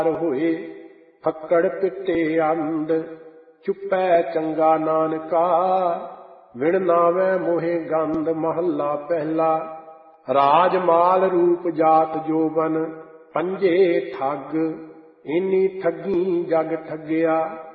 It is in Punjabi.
ਹੋਏ ਫੱਕੜ ਪਿੱਟੇ ਅੰਧ। ਚੁੱਪੈ ਚੰਗਾ ਨਾਨਕਾ ਵਿਣ ਨਾਵੈ ਮੋਹੇ ਗੰਧ। ਮਹੱਲਾ ਪਹਿਲਾ। ਰਾਜ ਮਾਲ ਰੂਪ ਜਾਤ ਜੋਬਨ ਪੰਜੇ ਠੱਗ। ਇੰਨੀ ਠੱਗੀ ਜਗ ਠੱਗਿਆ